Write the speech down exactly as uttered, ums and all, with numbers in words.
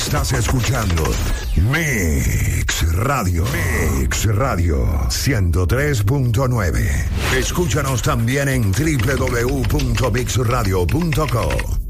Estás escuchando Mix Radio. Mix Radio ciento tres punto nueve. Escúchanos también en doble u doble u doble u punto mix radio punto co.